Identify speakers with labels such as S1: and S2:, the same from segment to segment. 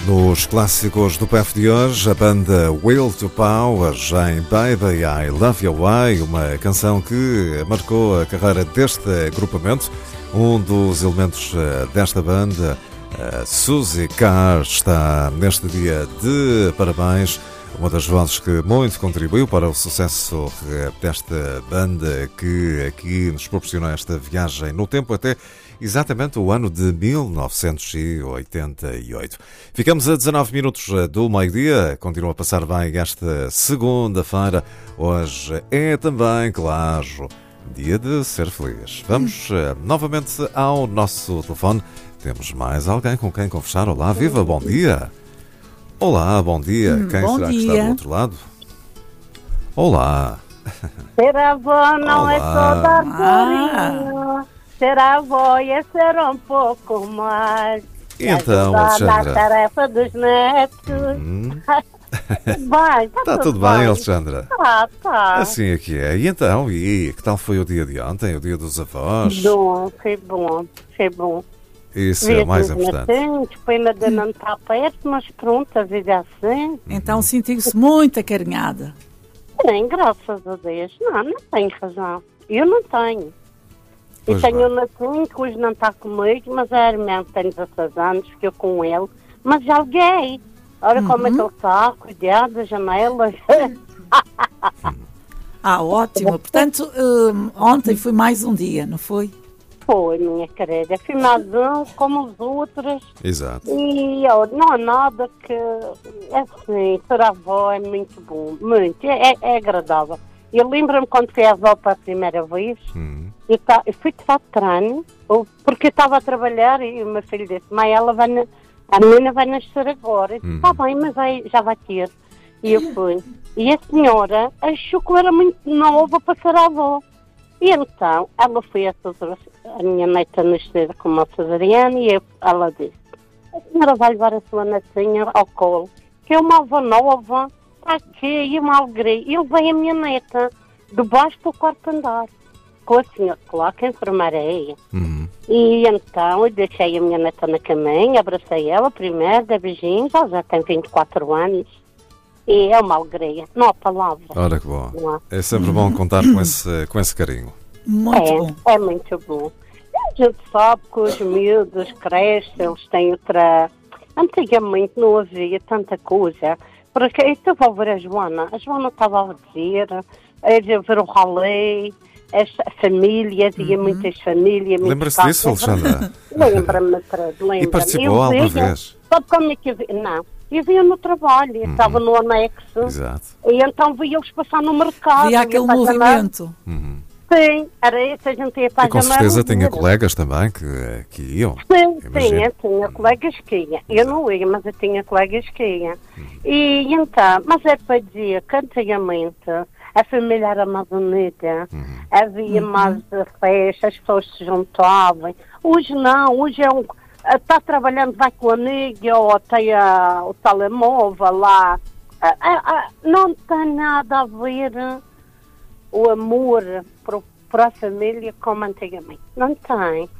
S1: Nos clássicos do PF de hoje, a banda Will to Power em Baby I Love Your Way, uma canção que marcou a carreira deste agrupamento. Um dos elementos desta banda, Suzy Carr, está neste dia de parabéns. Uma das vozes que muito contribuiu para o sucesso desta banda, que aqui nos proporcionou esta viagem no tempo até exatamente o ano de 1988. Ficamos a 19 minutos do meio-dia. Continua a passar bem esta segunda-feira. Hoje é também, claro, dia de ser feliz. Vamos novamente ao nosso telefone. Temos mais alguém com quem conversar. Olá, viva, bom dia. Olá, bom dia. Quem
S2: bom
S1: será
S2: dia.
S1: que está do outro lado? Olá.
S3: Ser avó não
S1: Olá.
S3: é só dar carinho. Ser avó é ser um pouco mais.
S1: E então,
S3: ajudar na
S1: Alexandra?
S3: tarefa dos netos. Bem,
S1: Está tudo bem, Alexandra?
S3: Tá.
S1: Assim é que é. E então, e que tal foi o dia de ontem, o dia dos avós?
S3: Bom, foi bom.
S1: Isso é o mais importante.
S3: Pena de não estar perto, mas pronto, a vida é assim.
S2: Então sentiu-se muito acarinhada.
S3: Sim, graças a Deus. Não tenho razão. Eu não tenho.
S1: Pois
S3: E tenho
S1: bem.
S3: um netinho que hoje não está comigo, mas a irmã que tem 16 anos, fiquei com ele. Mas já liguei. Olha como é que ele está, cuidado das janelas.
S2: Ótimo. Portanto, ontem foi mais um dia, não foi?
S3: Foi, minha querida. Fui mais um, como os outros.
S1: Exato.
S3: E ó, não há nada que... Assim, ser avó é muito bom. Muito. É agradável. Eu lembro-me quando fui avó para a primeira vez. Eu fui de fato treino, porque eu estava a trabalhar e o meu filho disse: mãe, a menina vai nascer agora. Eu disse: está bem, mas já vai ter. E eu fui. E a senhora achou que eu era muito nova para ser avó. E então, ela foi a minha neta nascer com uma cesariana e ela disse: a senhora vai levar a sua netinha ao colo, que é uma avó nova, está aqui, e uma alegria. E eu levei a minha neta de baixo para o quarto andar, com a senhora, claro que a enfermeira é ela. E então eu deixei a minha neta na caminha, abracei ela primeiro, dei beijinhos, ela já tem 24 anos. E é uma alegria, não há palavra.
S1: Ora que bom.
S3: Não há.
S1: É sempre bom contar com esse carinho.
S2: Muito bom.
S3: É muito bom. A gente sabe que os miúdos crescem, eles têm outra... Antigamente não havia tanta coisa. Porque eu estava a ver a Joana estava a dizer, a ver o rolê, as famílias, e muitas famílias.
S1: Lembra-se disso, Alexandra?
S3: Lembra-me, lembra-me.
S1: E participou alguma vez?
S3: Sabe como é que eu vi? Não. Eu via no trabalho, eu estava no anexo.
S1: Exato.
S3: E então via-os passar no mercado.
S2: Havia aquele
S3: ia para a janela.
S2: movimento.
S3: Sim, era isso, a gente ia para
S1: E
S3: a
S1: com
S3: janela
S1: certeza
S3: e
S1: tinha
S3: via.
S1: colegas também que iam.
S3: Sim,
S1: Imagino.
S3: tinha colegas que iam. Eu não ia, mas eu tinha colegas que iam. E então, mas é para dizer que antigamente a família era mais unida, havia mais festas, as pessoas se juntavam. Hoje não, hoje é está trabalhando, vai com a amiga ou tem o telemóvel lá. Não tem nada a ver o amor para a família como antigamente. Não tem.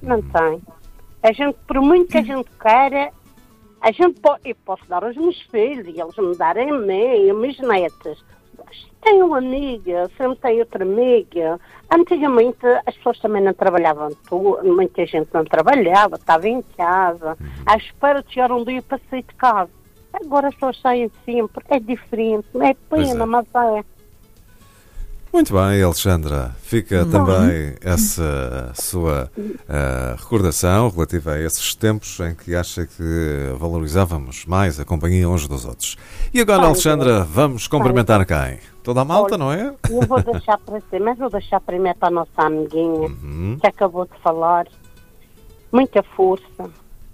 S3: A gente, por muito que a gente queira, eu posso dar aos meus filhos e eles me darem a mim, aos meus netos. Tenho uma amiga, sempre tenho outra amiga. Antigamente as pessoas também não trabalhavam tudo, muita gente não trabalhava, estava em casa, à espera de chegar um dia para sair de casa. Agora as pessoas saem sempre, é diferente, é
S1: Pois
S3: pena,
S1: é.
S3: mas é.
S1: Muito bem, Alexandra. Fica também essa sua recordação relativa a esses tempos em que acha que valorizávamos mais a companhia uns dos outros. E agora, Alexandra, vamos cumprimentar quem? Toda a malta, não é?
S3: Eu vou deixar para si, mas vou deixar primeiro para a nossa amiguinha, que acabou de falar. Muita força,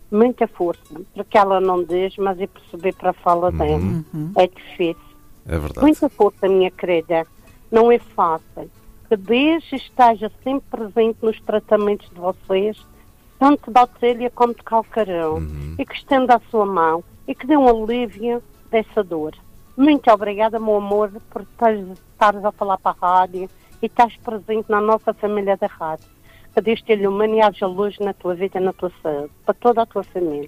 S3: porque ela não diz, mas eu percebi para a fala dela. É difícil.
S1: É verdade.
S3: Muita força, minha querida. Não é fácil. Que Deus esteja sempre presente nos tratamentos de vocês, tanto de Otília como de Calcarão, e que estenda a sua mão e que dê um alívio dessa dor. Muito obrigada, meu amor, por estares a falar para a rádio e estás presente na nossa família da rádio. Que Deus te ilumine e haja luz na tua vida e na tua saúde, para toda a tua família.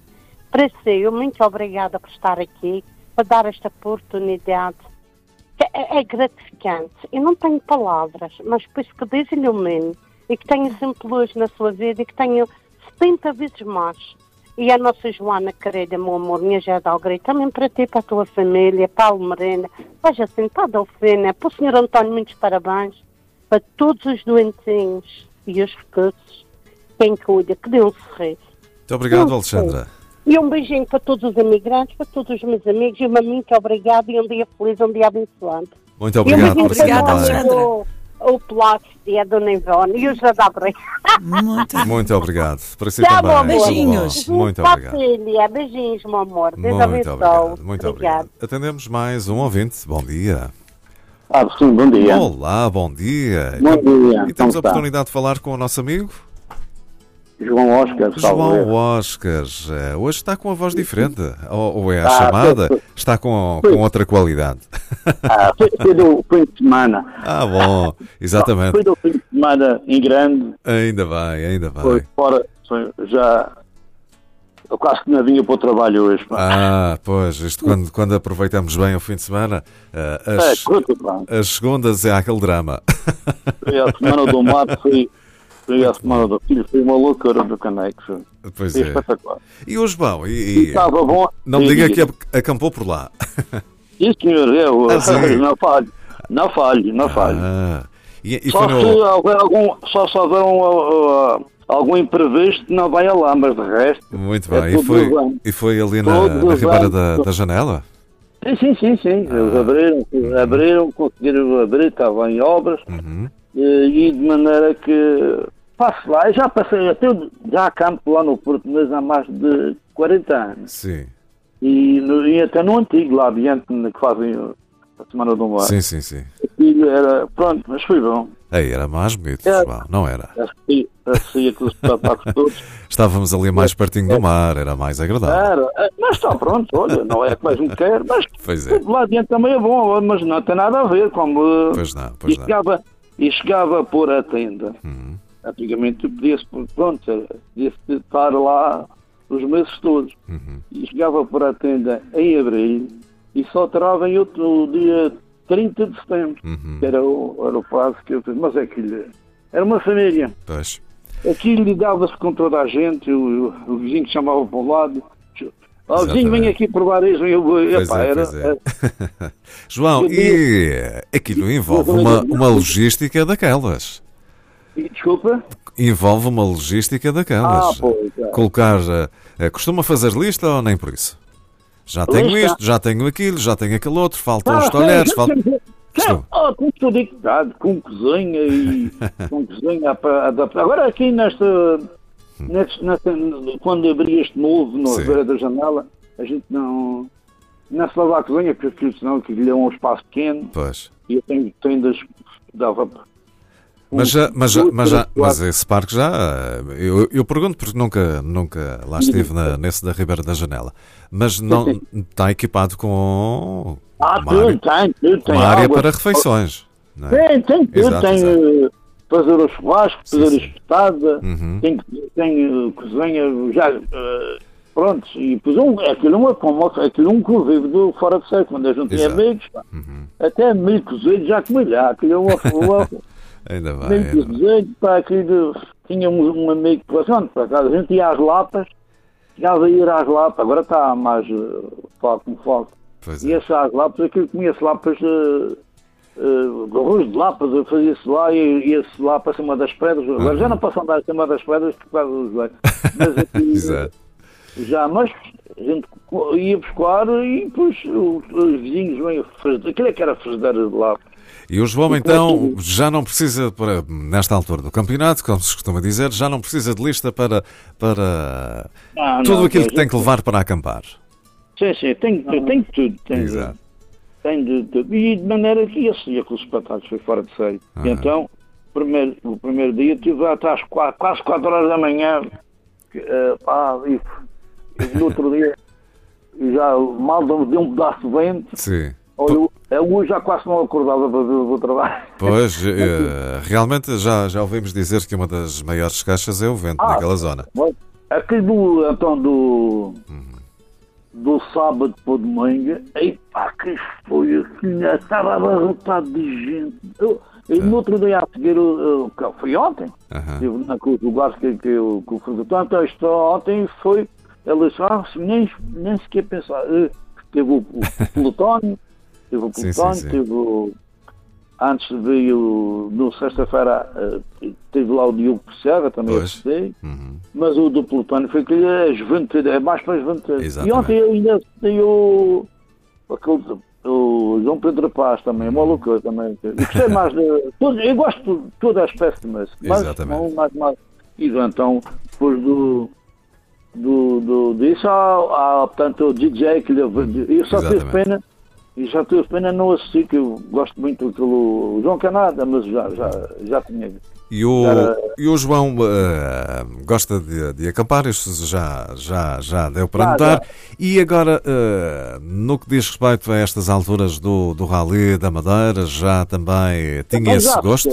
S3: Para si, eu muito obrigada por estar aqui, por dar esta oportunidade. É gratificante. Eu não tenho palavras, mas penso que Deus ilumine e que tenha sempre luz na sua vida e que tenha 70 vezes mais. E a nossa Joana querida, meu amor, minha Jada Algrei, também para ti, para a tua família, para a Almerena, para a Jacinta, para a Delfina, para o Sr. António, muitos parabéns, para todos os doentinhos e os recursos, quem cuida, que dê um sorriso.
S1: Muito obrigado, Alexandra.
S3: E um beijinho para todos os imigrantes, para todos os meus amigos, e uma muito obrigada e um dia feliz, um dia abençoante.
S1: Muito obrigado por si
S2: Obrigada,
S1: também.
S2: Alexandra.
S3: O Plácido e a Dona Ivone e o Jada Algrei.
S1: Muito obrigado. Para si
S3: Tchau,
S1: também.
S3: meu amor.
S2: Beijinhos.
S1: Muito
S3: Para a
S1: obrigado.
S3: filha, beijinhos, meu amor. Deus
S1: Muito
S3: abençoe.
S1: obrigado. Muito
S3: Obrigada.
S1: obrigado. Atendemos mais um ouvinte. Bom dia.
S4: Sim, bom dia.
S1: Olá, bom dia.
S4: Bom dia.
S1: E temos
S4: Como
S1: a
S4: está?
S1: oportunidade de falar com o nosso amigo
S4: João Oscar,
S1: João Oscar. Hoje está com a voz diferente. Ou é a
S4: Ah,
S1: chamada?
S4: foi.
S1: Está com
S4: Foi.
S1: outra qualidade.
S4: Foi do fim de semana.
S1: Bom, exatamente.
S4: Foi do fim de semana em grande.
S1: Ainda bem, ainda
S4: Foi
S1: bem.
S4: fora. Já. Eu quase que não vinha para o trabalho hoje.
S1: Pois, isto quando aproveitamos bem o fim de semana,
S4: Curto, pá.
S1: as segundas é aquele drama.
S4: Foi a semana do mato, foi a semana do filho, foi uma loucura do caneco.
S1: Pois
S4: Foi
S1: é.
S4: espetacular.
S1: E hoje, bom,
S4: E estava bom.
S1: não me diga que acampou por lá.
S4: Sim, senhor, eu
S1: sim.
S4: não falho. Não falho.
S1: E
S4: Só
S1: foi
S4: se
S1: no...
S4: houver algum imprevisto, não vai lá, mas de resto.
S1: Muito
S4: é
S1: bem.
S4: tudo bem.
S1: E foi ali
S4: Tudo
S1: na Ribeira
S4: bem.
S1: da Janela?
S4: Sim. Eles abriram, conseguiram abrir, estava em obras,
S1: Uhum.
S4: e de maneira que passo lá. Eu já passei, já acampo lá no Porto Mesmo há mais de 40 anos.
S1: Sim.
S4: E até no antigo, lá adiante, que fazem a Semana do Mar.
S1: Sim.
S4: Aquilo era, pronto, mas foi bom.
S1: Aí era mais bonito,
S4: É.
S1: João, não era?
S4: Assim, aqueles espetáculos todos.
S1: Estávamos ali mais pertinho do mar, era mais agradável.
S4: Mas está pronto, olha, não é que mais um quer, mas
S1: Pois é.
S4: lá adiante também é bom, mas não tem nada a ver, como...
S1: Pois não.
S4: E chegava a pôr a tenda.
S1: Uhum.
S4: Antigamente podia-se estar lá os meses todos.
S1: Uhum.
S4: E chegava a pôr a tenda em abril e só terava em outro dia 30 de setembro,
S1: Uhum.
S4: que era o prazo que eu fiz. Mas aquilo era uma família.
S1: Pois.
S4: Aquilo lidava-se com toda a gente, o vizinho que chamava para o lado. O vizinho,
S1: Exatamente.
S4: vem aqui provar isso.
S1: Pois é. João, e aquilo envolve uma logística daquelas.
S4: Desculpa?
S1: Envolve uma logística daquelas.
S4: Pois é.
S1: Colocar... costuma fazer lista ou nem por isso? Já tenho
S4: Lista?
S1: isto, já tenho aquilo, já tenho aquele outro, faltam os talheres,
S4: Com tudo equipado, com cozinha e com cozinha para adaptar. Agora aqui quando abri este novo, na
S1: Sim.
S4: Ribeira da Janela, a gente não se lava a cozinha, porque senão aquilo é um espaço pequeno
S1: Pois.
S4: e eu tenho tendas que dava.
S1: Mas esse parque já... Eu pergunto porque nunca lá estive nesse da Ribeira da Janela. Mas não está equipado com uma área
S4: água.
S1: para refeições. Não é?
S4: Tem tudo,
S1: Exato,
S4: tem fazer o churrasco,
S1: Sim,
S4: fazer a
S1: sim.
S4: espetada,
S1: Uhum.
S4: tem cozinha, já, pronto, e depois aquilo um convívio do fora de série, quando a gente tinha
S1: Exato.
S4: amigos,
S1: Uhum.
S4: até meio cozido já comia lá, aquilo é uma
S1: Ainda bem.
S4: meio cozido, para aquilo, tinha um amigo que passou, para casa, a gente ia às lapas, chegava a ir às lapas, agora está mais foco,
S1: Pois
S4: e
S1: é.
S4: às lapas, aquilo comia-se lapas, arroz de lapas, fazia-se lá e ia-se lá para cima das pedras. Agora já não posso andar acima das pedras por causa dos joelhos. Mas aqui,
S1: Exato.
S4: mas a gente ia buscar e depois os vizinhos vêm fazer. Aquilo é que era frigideira de lá.
S1: E o João, então, já não precisa, nesta altura do campeonato, como se costuma dizer, já não precisa de lista para tudo aquilo que tem que levar para acampar.
S4: Sim, tem tudo.
S1: Exato.
S4: Tem de tudo. E de maneira que esse dia com os espetáculos foi fora de série. E então, o primeiro dia, estive até às quase 4 horas da manhã. E no outro dia, já mal deu um pedaço de vento.
S1: Sim.
S4: Olha, eu já quase não acordava para ver o trabalho.
S1: Pois, realmente já ouvimos dizer que uma das maiores caixas é o vento naquela zona.
S4: Aquele do do sábado para o domingo, e pá, que foi, estava abarrotado de gente. E no outro dia a seguir, foi ontem, estive naquele lugar que eu fui. Então, isto ontem foi, ela disse, nem sequer pensar. Teve o Plutónio, teve antes veio, no sexta-feira, teve lá o Diogo Percega, também eu gostei, mas o do Plutónio foi aquele, a juventude, é mais para a juventude.
S1: Exatamente.
S4: E ontem eu ainda tenho o João Pedro Paz também, uma loucura também. Eu gostei mais eu gosto de toda a espécie de música, mas e então, depois disso, portanto, o DJ que eu só tive pena. E já tive pena não assistir, que eu gosto muito do João Canada, mas já tinha.
S1: E o João gosta de acampar, isso já deu para notar. E agora, no que diz respeito a estas alturas do Rally da Madeira, já também tinha esse gosto?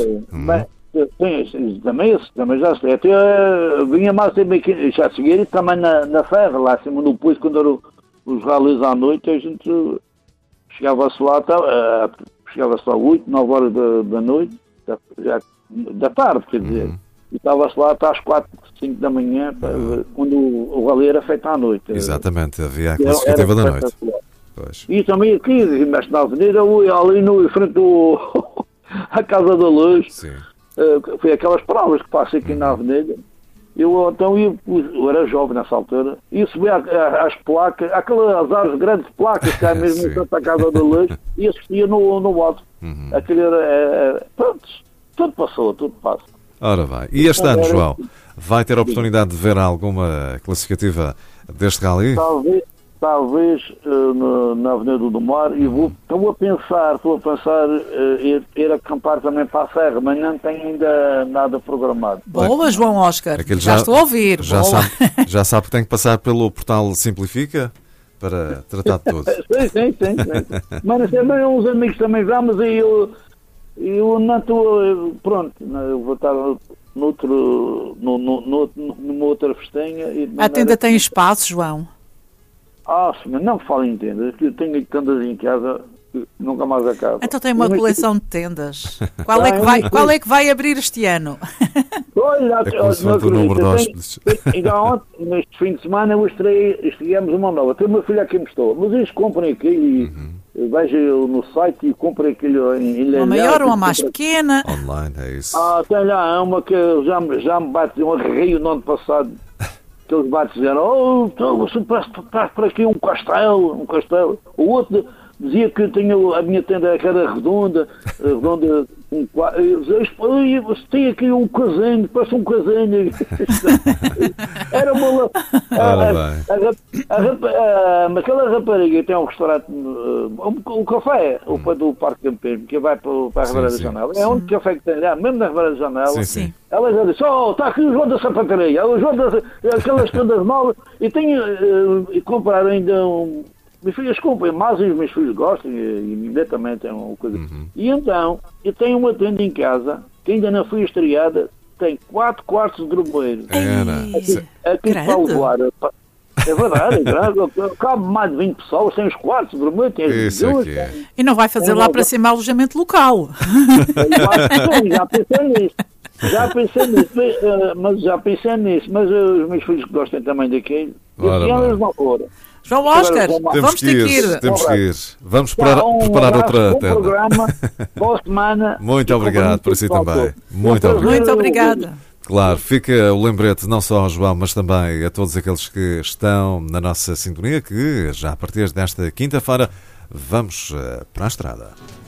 S1: Também já sei. Até vinha mais sempre já seguir também na Ferra, lá acima no Poço, quando eram os rallies à noite, a gente chegava-se lá, chegava-se lá 8, 9 horas da noite, da tarde, quer dizer, e estava-se lá até às 4, 5 da manhã, quando o rally era feito à noite. Exatamente, havia a classificativa da noite. Pois.
S4: E também aqui, mas na avenida, ali em frente à Casa da Luz, foi aquelas provas que passam aqui na avenida. Eu era jovem nessa altura, ia subir às placas, aquelas árvores grandes placas que há mesmo em frente à Casa da Luz, e assistia no modo. Aquele era. Pronto, tudo passou, tudo passa.
S1: Ora vai. E este ano, João, vai ter a oportunidade de ver alguma classificativa deste rally?
S4: Talvez na Avenida do Mar, e estou a pensar ir acampar também para a Serra, mas não tenho ainda nada programado.
S2: Boa, João Oscar, já estou a ouvir.
S1: Já sabe que tem que passar pelo portal Simplifica para tratar de tudo.
S4: Sim. Mas também uns amigos também vamos, e eu não estou, pronto, eu vou estar numa outra festinha.
S2: A tenda tem espaço, João?
S4: Senhor, não me fale em tendas, que eu tenho tendas em casa, nunca mais acabo.
S2: Então tem uma coleção de tendas. Qual é que vai abrir este ano?
S1: Olha, o número de hóspedes.
S4: Ainda ontem, neste fim de semana, estreamos uma nova. Tem uma filha que me estou, mas eles comprem aqui e vejo no site e comprem aquilo em
S2: uma maior ou uma mais pequena?
S1: Online, é isso.
S4: Tem lá uma que já me bate um arreio no ano passado. Aqueles bates diziam, você traz para aqui um castelo. O outro dizia que a minha tenda que era redonda, você tem aqui um casinho, parece um casinho. Era uma... aquela rapariga tem um restaurante, um café, o pé do Parque Campeiro, que vai para a Ribeira da Janela. É um café que tem lá, mesmo na Ribeira da Janela.
S1: Sim.
S4: Ela já disse, está aqui o João da Sapataria, o João aquelas tendas novas, e compraram ainda meus filhos comprem, mas os meus filhos gostam, e ainda também tem uma coisa. E então, eu tenho uma tenda em casa, que ainda não foi estreada, tem 4 quartos de dromeiro. Aqui para levar. É verdade, é grande. Cabe mais de 20 pessoas, tem os quartos de dromeiro, tem as duas.
S2: E não vai fazer lá para cima alojamento local.
S4: Já pensei nisso, mas os meus filhos gostam também daquele. E eles vão fora.
S2: João Oscar, vamos ter que ir.
S1: Temos que ir. Vamos preparar outra tenda.
S4: Programa, boa semana.
S1: Muito obrigado, para si também. Muito
S2: obrigada.
S1: Claro, fica o lembrete não só ao João, mas também a todos aqueles que estão na nossa sintonia, que já a partir desta quinta-feira vamos para a estrada.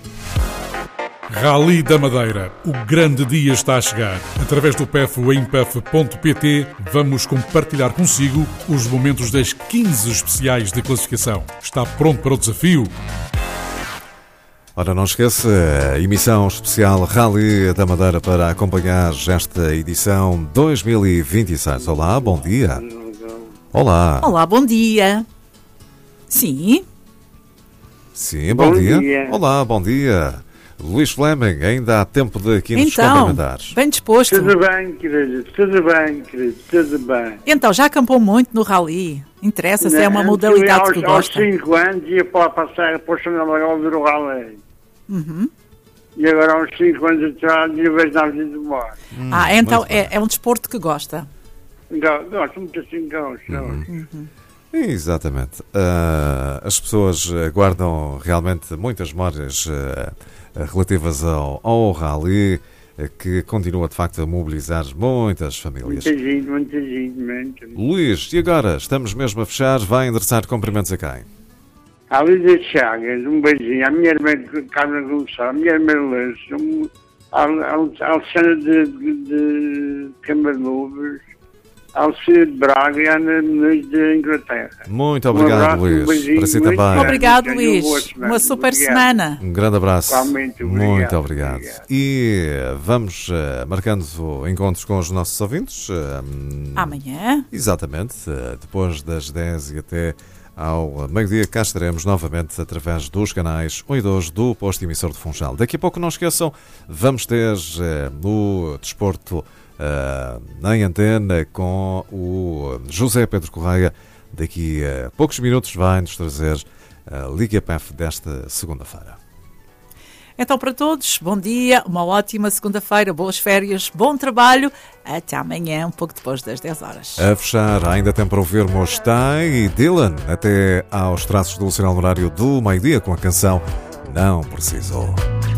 S5: Rally da Madeira. O grande dia está a chegar. Através do PEF em pef.pt vamos compartilhar consigo os momentos das 15 especiais de classificação. Está pronto para o desafio?
S1: Ora, não esqueça, a emissão especial Rally da Madeira para acompanhar esta edição 2026. Olá, bom dia. Olá.
S2: Olá, bom dia. Sim,
S1: bom dia. Olá, bom dia. Luís Fleming, ainda há tempo de aqui nos cumprimentar.
S2: Bem disposto.
S6: Tudo bem, querido, tudo bem.
S2: Então, já acampou muito no rally? Interessa se é uma modalidade que gosta.
S6: Aos 5 anos ia para passar para o Chanel do Raleigh. E agora aos 5 anos atrás ia ver na vida do mar.
S2: Então é um desporto que gosta.
S6: Gosto muito assim, gosto.
S1: Exatamente. As pessoas guardam realmente muitas memórias relativas ao rally, que continua de facto a mobilizar muitas famílias.
S6: Muita gente.
S1: Luís, e agora? Estamos mesmo a fechar. Vai endereçar cumprimentos a quem?
S6: A Lídia Chagas, um beijinho. A minha irmã Carmen Gonçalves, a minha irmã Lúcia, a Alexandra de Camarluvas, a Alcide de Braga e a Ana Muniz de Inglaterra.
S1: Muito obrigado, Luís. Para si também.
S2: Obrigado, Luís. Uma super semana.
S1: Um grande abraço.
S6: Obrigado.
S1: Muito obrigado. E vamos marcando encontros com os nossos ouvintes.
S2: Amanhã.
S1: Exatamente. Depois das 10 e até ao meio-dia, cá estaremos novamente através dos canais 1 e 2 do posto emissor de Funchal. Daqui a pouco, não esqueçam, vamos ter no desporto em antena com o José Pedro Correia. Daqui a poucos minutos vai-nos trazer a Liga PF desta segunda-feira.
S2: Então, para todos, bom dia, uma ótima segunda-feira, boas férias, bom trabalho. Até amanhã, um pouco depois das 10 horas.
S1: A fechar, ainda tem para ouvirmos Ty e Dylan até aos traços do sinal horário do meio-dia com a canção Não Precisou.